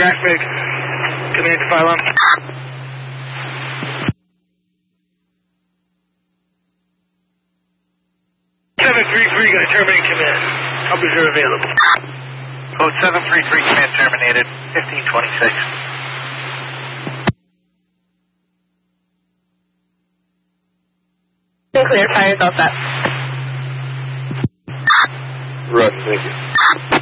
TRACMIG. Command to fire alarm. 733, going to terminate command. Copies are available. Code 733, command terminated. 1526. Clear, fire's all set. Right, thank you.